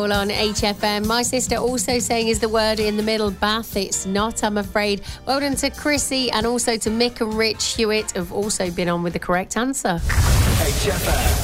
Soul on HFM. My sister also saying is the word in the middle, bath. It's not, I'm afraid. Well done to Chrissy and also to Mick and Rich Hewitt have also been on with the correct answer. HFM.